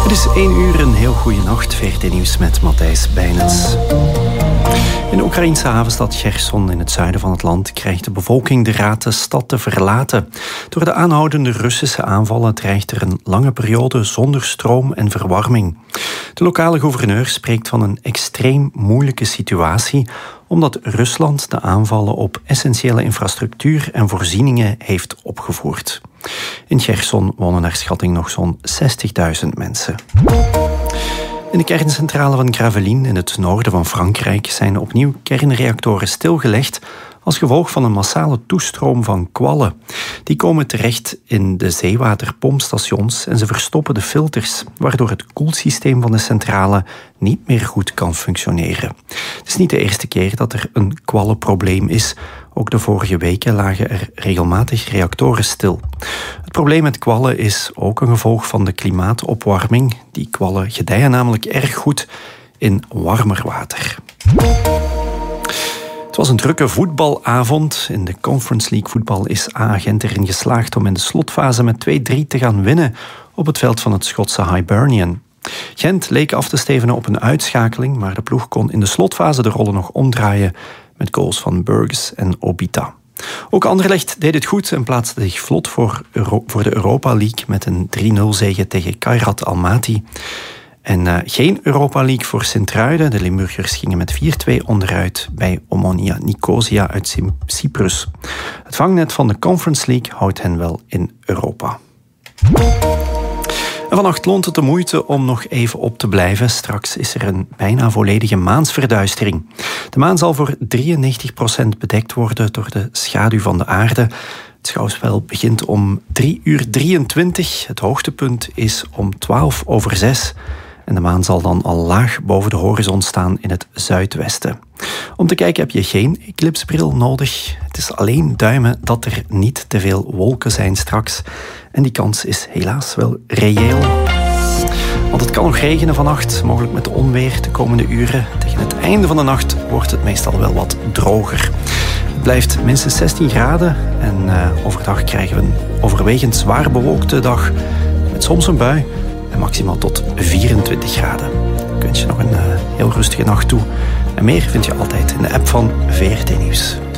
Het is 1 uur, een heel goede nacht. VRT Nieuws met Matthijs Bijnens. In de Oekraïnse havenstad Cherson in het zuiden van het land krijgt de bevolking de raad de stad te verlaten. Door de aanhoudende Russische aanvallen dreigt er een lange periode zonder stroom en verwarming. De lokale gouverneur spreekt van een extreem moeilijke situatie omdat Rusland de aanvallen op essentiële infrastructuur en voorzieningen heeft opgevoerd. In Cherson wonen naar schatting nog zo'n 60.000 mensen. In de kerncentrale van Gravelines in het noorden van Frankrijk zijn opnieuw kernreactoren stilgelegd als gevolg van een massale toestroom van kwallen. Die komen terecht in de zeewaterpompstations en ze verstoppen de filters, waardoor het koelsysteem van de centrale niet meer goed kan functioneren. Het is niet de eerste keer dat er een kwallenprobleem is. Ook de vorige weken lagen er regelmatig reactoren stil. Het probleem met kwallen is ook een gevolg van de klimaatopwarming. Die kwallen gedijen namelijk erg goed in warmer water. Het was een drukke voetbalavond. In de Conference League voetbal is A-Gent erin geslaagd om in de slotfase met 2-3 te gaan winnen op het veld van het Schotse Hibernian. Gent leek af te stevenen op een uitschakeling, maar de ploeg kon in de slotfase de rollen nog omdraaien met goals van Burgess en Obita. Ook Anderlecht deed het goed en plaatste zich vlot voor de Europa League met een 3-0 zege tegen Kairat Almaty. En geen Europa League voor Sint-Truiden. De Limburgers gingen met 4-2 onderuit bij Omonia Nicosia uit Cyprus. Het vangnet van de Conference League houdt hen wel in Europa. En vannacht loont het de moeite om nog even op te blijven. Straks is er een bijna volledige maansverduistering. De maan zal voor 93% bedekt worden door de schaduw van de aarde. Het schouwspel begint om 3:23. Het hoogtepunt is om 6:12. En de maan zal dan al laag boven de horizon staan in het zuidwesten. Om te kijken heb je geen eclipsbril nodig. Het is alleen duimen dat er niet te veel wolken zijn straks. En die kans is helaas wel reëel. Want het kan nog regenen vannacht, mogelijk met onweer de komende uren. Tegen het einde van de nacht wordt het meestal wel wat droger. Het blijft minstens 16 graden en overdag krijgen we een overwegend zwaar bewolkte dag met soms een bui en maximaal tot 24 graden. Ik wens je nog een heel rustige nacht toe. En meer vind je altijd in de app van VRT Nieuws.